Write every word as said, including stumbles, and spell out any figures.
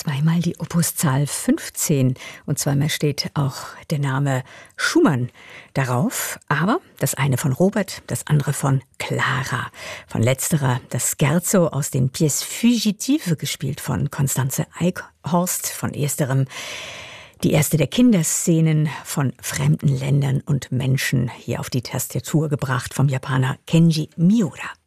zweimal die Opuszahl fünfzehn und zweimal steht auch der Name Schumann darauf, aber das eine von Robert, das andere von Clara. Von letzterer das Scherzo aus den Pièces Fugitives, gespielt von Constanze Eichhorst, von ersterem die erste der Kinderszenen von fremden Ländern und Menschen, hier auf die Tastatur gebracht vom Japaner Kenji Miura.